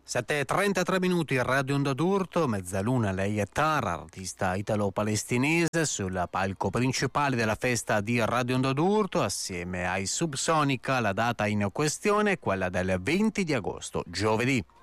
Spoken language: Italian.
7:33 minuti, Radio Onda d'Urto, mezzaluna lei è Tara, artista italo-palestinese, sul palco principale della festa di Radio Onda d'Urto, assieme ai Subsonica. La data in questione è quella del 20 di agosto, giovedì.